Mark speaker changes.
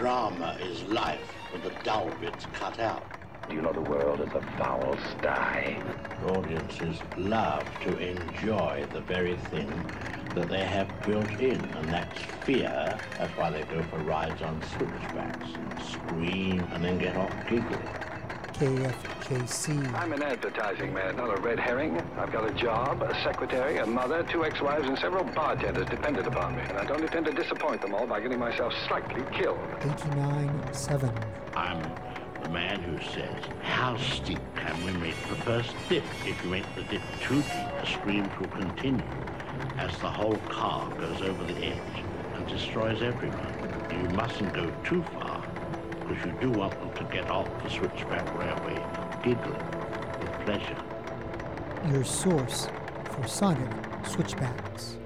Speaker 1: Drama is life with the dull bits cut out.
Speaker 2: You know the world is a foul sty.
Speaker 1: Audiences love to enjoy the very thing that they have built in, and that's fear. That's why they go for rides on switchbacks and scream and then get off giggling.
Speaker 3: KFJC.
Speaker 4: I'm an advertising man, not a red herring. I've got a job, a secretary, a mother, 2 ex-wives, and several bartenders dependent upon me. And I don't intend to disappoint them all by getting myself slightly killed.
Speaker 3: 89.7.
Speaker 1: I'm the man who says, how steep can we make the first dip? If you make the dip too deep, the screams will continue as the whole car goes over the edge and destroys everyone. You mustn't go too far, because you do want them to get off the switchback railway giggling with pleasure.
Speaker 3: Your source for sonic switchbacks.